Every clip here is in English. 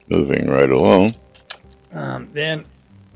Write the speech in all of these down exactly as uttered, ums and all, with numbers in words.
Moving right along. Um, then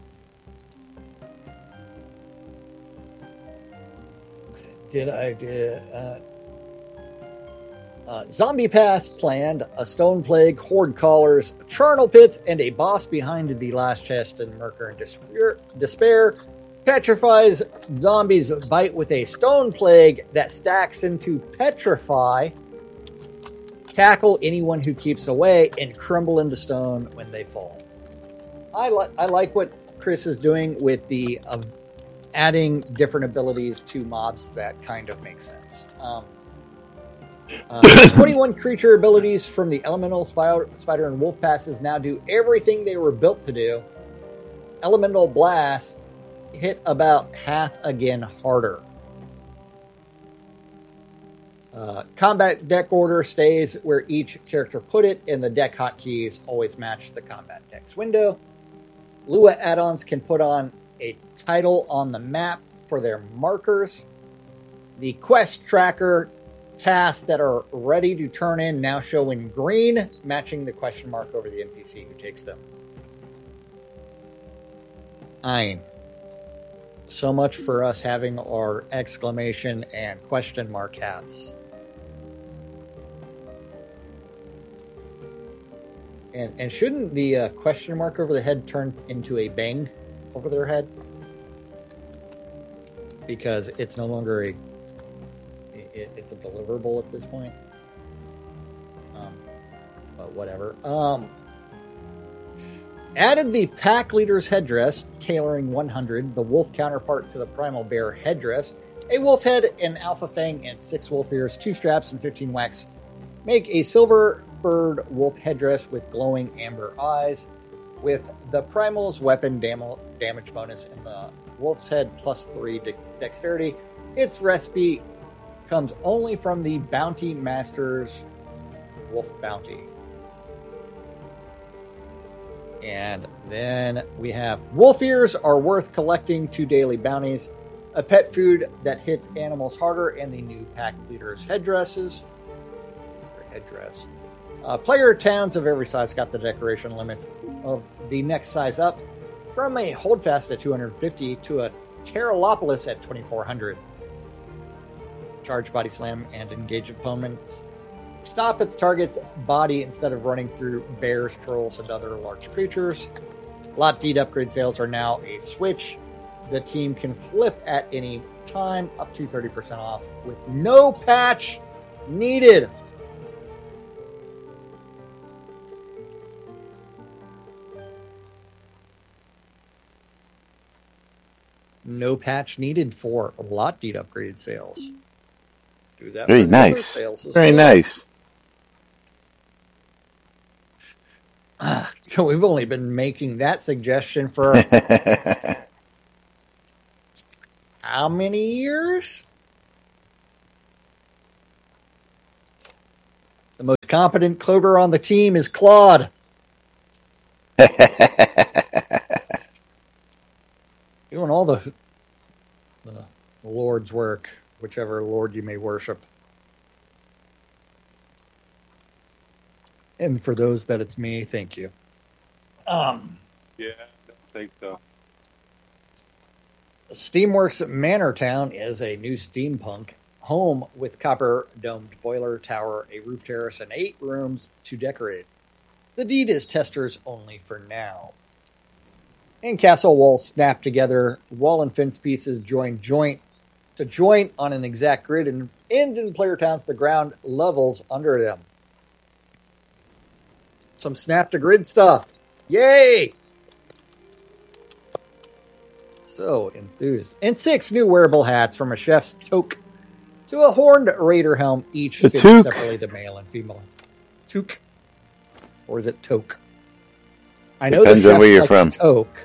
did I did uh, uh, Zombie Pass planned a Stone Plague, Horde Callers, Charnel Pits, and a boss behind the last chest in Murker and Despair. Despair petrifies zombies bite with a Stone Plague that stacks into Petrify. Tackle anyone who keeps away and crumble into stone when they fall. I like I like what Chris is doing with the uh, adding different abilities to mobs. That kind of makes sense. Um, uh, twenty-one creature abilities from the Elemental, Spider, Spider, and Wolf passes now do everything they were built to do. Elemental Blast hit about half again harder. Uh, combat deck order stays where each character put it, and the deck hotkeys always match the combat deck's window. Lua add-ons can put on a title on the map for their markers. The quest tracker tasks that are ready to turn in now show in green, matching the question mark over the N P C who takes them. Ein. So much for us having our exclamation and question mark hats. And, and shouldn't the uh, question mark over the head turn into a bang over their head? Because it's no longer a... It, it's a deliverable at this point. Um, but whatever. Um, added the pack leader's headdress, tailoring one hundred, the wolf counterpart to the primal bear headdress, a wolf head, an alpha fang, and six wolf ears, two straps, and fifteen wax. Make a silver bird wolf headdress with glowing amber eyes, with the primal's weapon dam- damage bonus and the wolf's head plus three de- dexterity. Its recipe comes only from the Bounty Master's Wolf Bounty. And then we have wolf ears are worth collecting two daily bounties, a pet food that hits animals harder, and the new pack leader's headdresses. Or headdress. Uh, player towns of every size got the decoration limits of the next size up from a holdfast at two hundred fifty to a Terralopolis at twenty-four hundred. Charge, body slam, and engage opponents. Stop at the target's body instead of running through bears, trolls, and other large creatures. Lot deed upgrade sales are now a switch. The team can flip at any time up to thirty percent off with no patch needed. No patch needed for lot deed upgrade sales. Do that. Very for nice. Sales as Very well. nice. Uh, we've only been making that suggestion for how many years? The most competent coder on the team is Claude. Doing all the, the Lord's work, whichever Lord you may worship. And for those that it's me, thank you. Um, yeah, I think so. Steamworks Manor Town is a new steampunk home with copper domed boiler tower, a roof terrace, and eight rooms to decorate. The deed is testers only for now. And castle walls snap together, wall and fence pieces join joint to joint on an exact grid, and end in player towns the ground levels under them. Some snap to grid stuff. Yay! So enthused. And six new wearable hats, from a chef's toque to a horned raider helm, each The fitted toque. separately to male and female. Toque. Or is it toque? I know Depends the on chef's where you're like from. toque.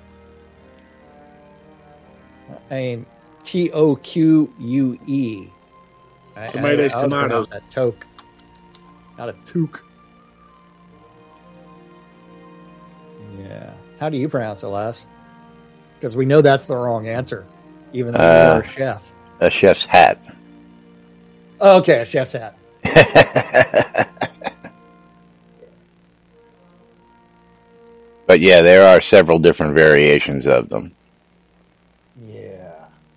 I mean, T O Q U E. I- I- Tomatoes, I would pronounce tomatoes. that toque. Not a toque. Yeah. How do you pronounce it, Les? Because we know that's the wrong answer, even though Uh, you're a chef. A chef's hat. Okay, a chef's hat. But yeah, there are several different variations of them. Yeah.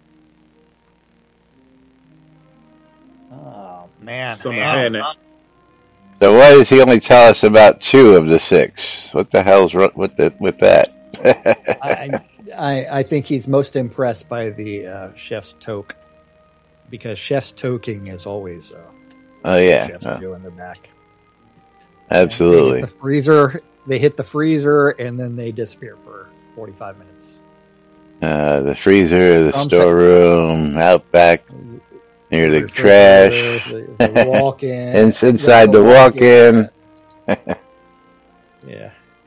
Oh man. Some man. hairnet. So why does he only tell us about two of the six? What the hell's ro- with the, with that? I, I I think he's most impressed by the uh, chef's toque, because chef's toking is always uh, Oh yeah, chefs oh, do in the back. absolutely. They hit the freezer. They hit the freezer and then they disappear for forty-five minutes. Uh, the freezer, the I'm storeroom, out back near the refrigerator, trash, the, the walk-in, It's inside yeah, the walk-in. Yeah.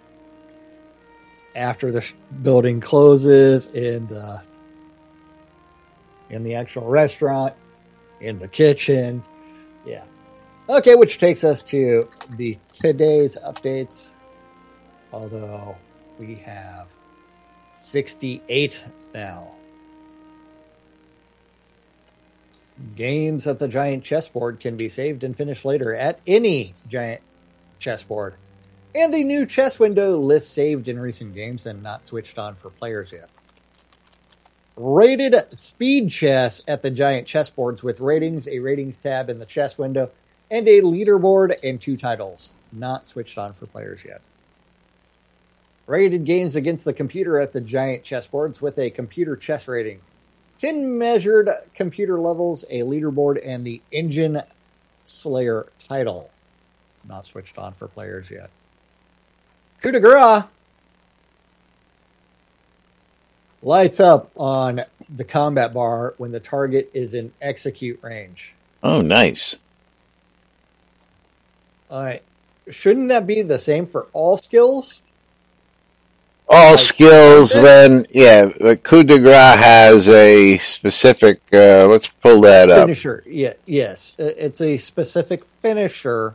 After the sh- building closes, in the in the actual restaurant, in the kitchen, yeah. Okay, which takes us to the today's updates. Although we have sixty-eight now. Games at the Giant Chessboard can be saved and finished later at any Giant Chessboard. And the new chess window lists saved in recent games and not switched on for players yet. Rated speed chess at the Giant Chessboards with ratings, a ratings tab in the chess window, and a leaderboard and two titles, not switched on for players yet. Rated games against the computer at the Giant Chessboards with a computer chess rating. ten measured computer levels, a leaderboard, and the Engine Slayer title. Not switched on for players yet. Coup de grace lights up on the combat bar when the target is in execute range. Oh, nice. All right. Shouldn't that be the same for all skills? All Like, skills this- when, yeah, but coup de grace has a specific, uh, let's pull that up. Finisher. Yeah, yes. Uh, It's a specific finisher.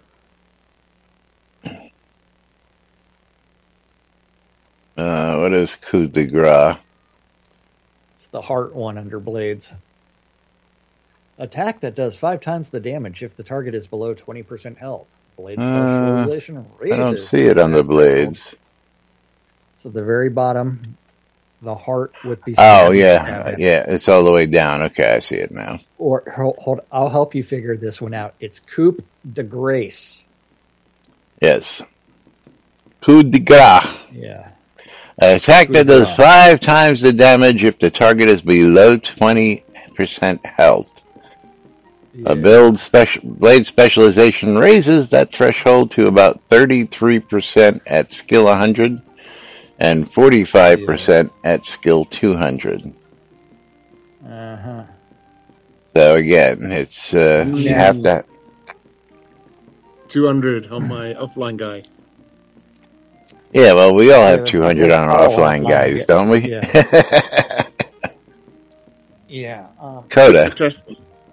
Uh, what is coup de grace? It's the heart one under blades. Attack that does five times the damage if the target is below twenty percent health. Blade Uh, specialization raises. I don't see it on the blades. It's at the very bottom. The heart with the. Oh, stabbing yeah. stab in it. Yeah, it's all the way down. Okay, I see it now. Or hold, hold, I'll help you figure this one out. It's coup de grace. Yes. Coup de grace. Yeah. An attack Coup that de does grace. five times the damage if the target is below twenty percent health. Yeah. A build special blade specialization raises that threshold to about thirty-three percent at skill one hundred and forty-five percent at skill two hundred. Uh-huh. So again, it's uh, you Yeah. have to. two hundred on my offline guy. Yeah, well, we all Yeah, have that's two hundred on our all offline offline, guys, yeah. don't we? Yeah. Yeah. Um, Coda. Test.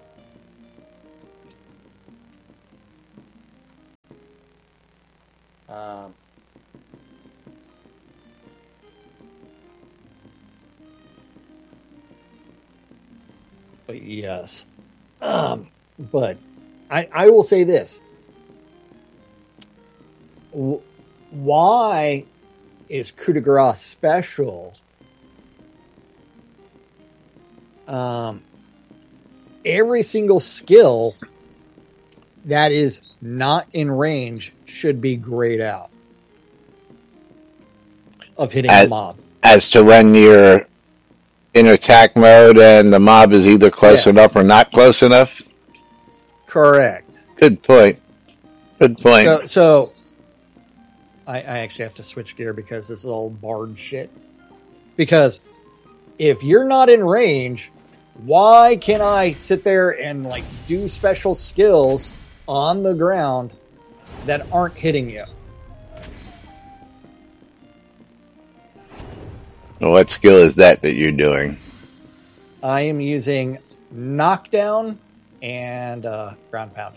um, but yes. Um, but I, I will say this. W- Why is coup de grace special? Um, every single skill that is not in range should be grayed out of hitting As- a mob. As to when you're in attack mode and the mob is either close Yes. enough or not close enough. Correct. Good point. Good point. So, so I, I actually have to switch gear because this is all bard shit. Because if you're not in range, why can I sit there and like do special skills on the ground that aren't hitting you? What skill is that that you're doing? I am using knockdown and uh, ground pound.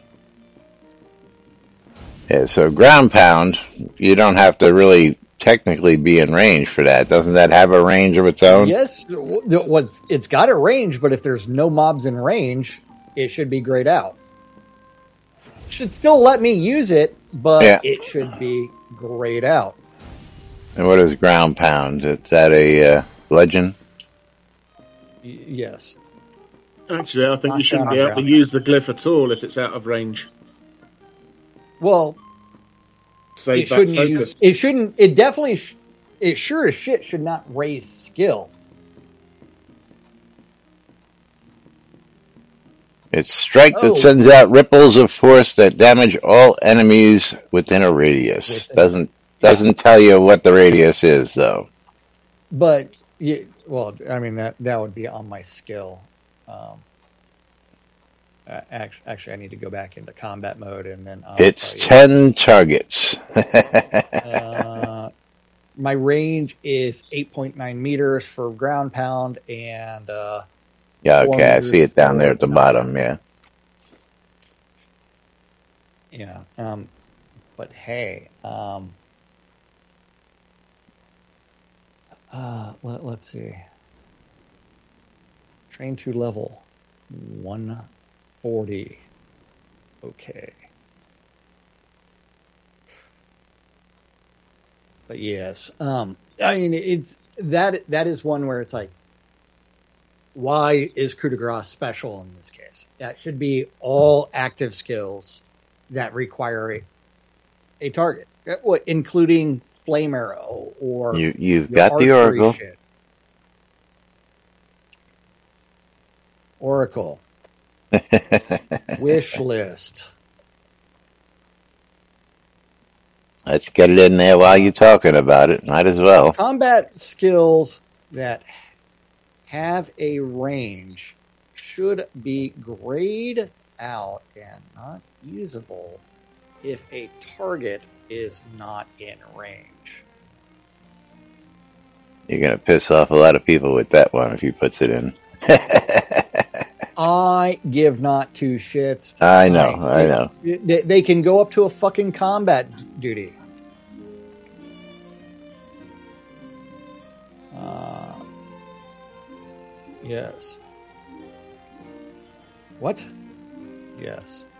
Yeah, so ground pound, you don't have to really technically be in range for that. Doesn't that have a range of its own? Yes, what's it's got a range, but if there's no mobs in range, it should be grayed out. Should still let me use it, but Yeah. it should be grayed out. And what is ground pound? Is that a uh, legend? Y- yes. Actually, I think Knock you shouldn't down be on able to ground. use the glyph at all if it's out of range. Well, Save it that shouldn't focus. use. It shouldn't. It definitely. Sh- it sure as shit should not raise skill. It's strike that Oh. sends out ripples of force that damage all enemies within a radius. Within- doesn't doesn't tell you what the radius is though. But yeah, well, I mean that that would be on my skill. Um, actually, actually, I need to go back into combat mode and then I'll It's tell you. ten targets. Uh, my range is eight point nine meters for ground pound and uh, Yeah, four okay, I meters see it down there for at the knock- bottom. Yeah, Yeah. Um, but hey, um, uh, let, let's see. Train to level one forty. Okay. But yes, um, I mean it's that that is one where it's like, why is coup de grace special in this case? That should be all active skills that require a, a target, uh, what, including flame arrow or you you've your got the archery oracle. shit. Oracle wish list. Let's get it in there while you're talking about it. Might as well. Combat skills that have a range should be grayed out and not usable if a target is not in range. You're gonna piss off a lot of people with that one if you puts it in. I give not two shits. I know, I know. They, they can go up to a fucking combat d- duty. Uh, yes. What? Yes.